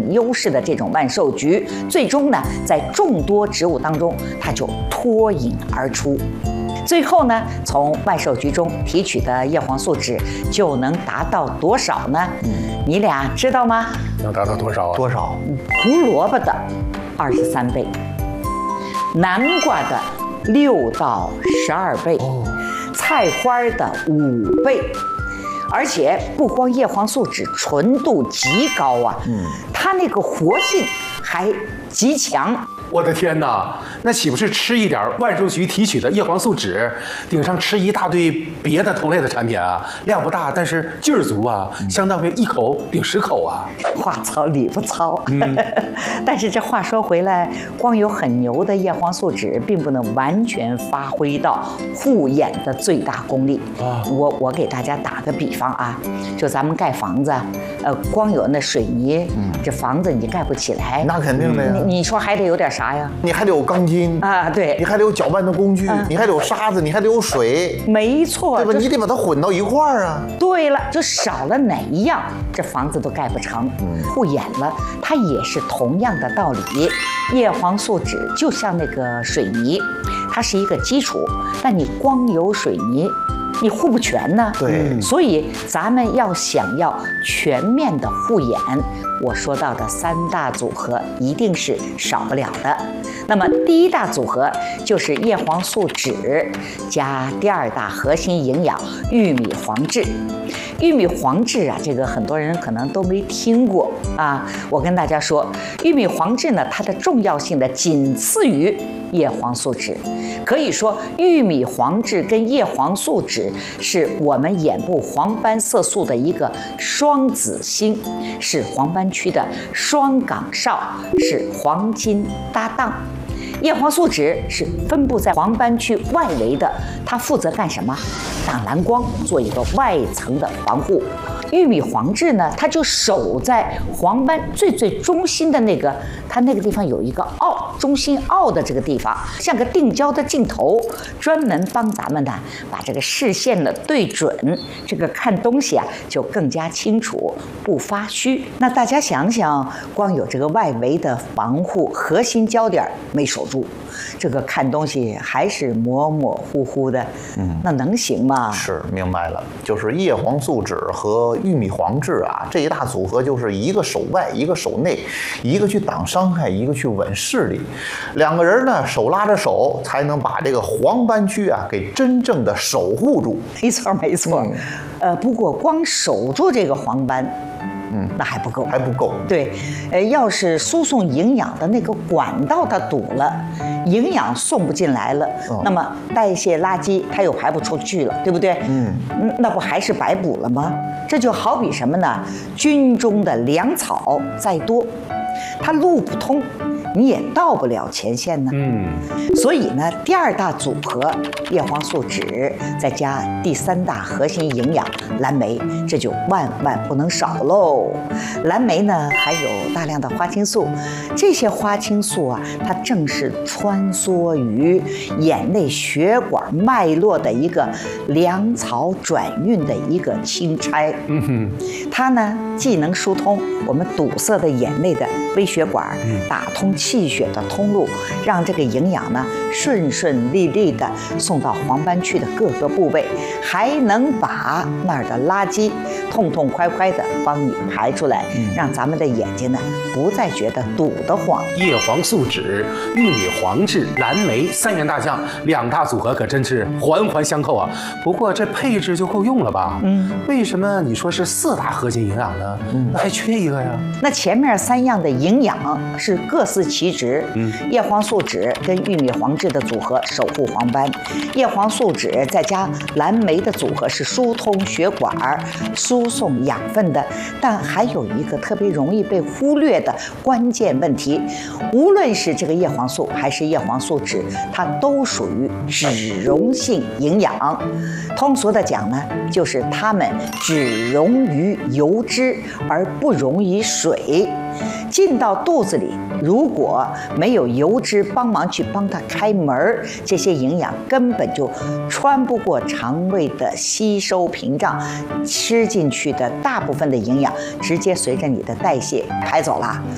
优势的这种万寿菊，最终呢，在众多植物当中，它就脱颖而出。最后呢，从万寿菊中提取的叶黄素酯就能达到多少呢？你俩知道吗？ 能达到多少啊？ 多少？ 胡萝卜的23倍，南瓜的6到12倍，菜花的5倍。而且不光叶黄素酯纯度极高啊，它那个活性还极强。 我的天哪，那岂不是吃一点万寿菊提取的叶黄素酯，顶上吃一大堆别的同类的产品啊？量不大，但是劲儿足啊，相当于1口顶10口啊！ 话糙理不糙，但是这话说回来，光有很牛的叶黄素酯，并不能完全发挥到护眼的最大功力啊。我给大家打个比方啊，就咱们盖房子，光有那水泥，这房子你盖不起来。 那肯定的呀。 你说还得有点啥呀？ 你还得有钢筋啊，对， 你还得有搅拌的工具，你还得有沙子，你还得有水， 没错， 对吧？你得把它混到一块儿啊。 对了，就少了哪一样，这房子都盖不成。护眼了，它也是同样的道理。叶黄素酯就像那个水泥，它是一个基础，但你光有水泥，你护不全呢。 对， 所以咱们要想要全面的护眼，我说到的3大组合一定是少不了的。那么第一大组合就是叶黄素酯加第2大核心营养玉米黄质。玉米黄质啊，这个很多人可能都没听过啊。我跟大家说，玉米黄质呢，它的重要性呢仅次于叶黄素酯。可以说，玉米黄质跟叶黄素酯是我们眼部黄斑色素的一个双子星，是黄斑区的双岗哨，是黄金搭档。叶黄素酯是分布在黄斑区外围的，它负责干什么？挡蓝光，做一个外层的防护。玉米黄质呢，它就守在黄斑最中心的那个，它那个地方有一个凹，中心凹的这个地方，像个定焦的镜头，专门帮咱们呢把这个视线呢对准，这个看东西啊就更加清楚，不发虚。那大家想想，光有这个外围的防护，核心焦点没守住，这个看东西还是模模糊糊的，那能行吗？ 是，明白了，就是叶黄素酯和玉米黄质啊，这一大组合就是一个守外，一个守内，一个去挡伤害，一个去稳视力。2个人呢，手拉着手，才能把这个黄斑区啊给真正的守护住。 没错，没错。不过光守住这个黄斑，那还不够， 还不够。 对，要是输送营养的那个管道它堵了，营养送不进来了，那么代谢垃圾它又排不出去了，对不对？那不还是白补了吗？这就好比什么呢？军中的粮草再多，它路不通，你也到不了前线呢。所以呢，第2大组合叶黄素酯再加第3大核心营养蓝莓，这就万万不能少喽。蓝莓呢还有大量的花青素，这些花青素啊，它正是穿梭于眼内血管脉络的一个粮草转运的一个钦差。它呢既能疏通我们堵塞的眼内的微血管，打通气血的通路，让这个营养呢顺顺利利的送到黄斑区的各个部位，还能把那儿的垃圾痛痛快快的帮你排出来，让咱们的眼睛呢不再觉得堵得慌。 叶黄素酯、玉米黄质、蓝莓3员大将，2大组合可真是环环相扣啊。不过这配置就够用了吧？为什么你说是4大核心营养呢？那还缺一个呀？ 那前面3样的营养是各司其职。叶黄素酯跟玉米黄质的组合守护黄斑，叶黄素酯再加蓝莓的组合是疏通血管、输送养分的。但还有一个特别容易被忽略的关键问题，无论是这个叶黄素还是叶黄素酯，它都属于脂溶性营养。通俗的讲呢，就是它们只溶于油脂而不溶于水。进到肚子里，如果没有油脂帮它开门，这些营养根本就穿不过肠胃的吸收屏障，吃进去的大部分的营养直接随着你的代谢排走了。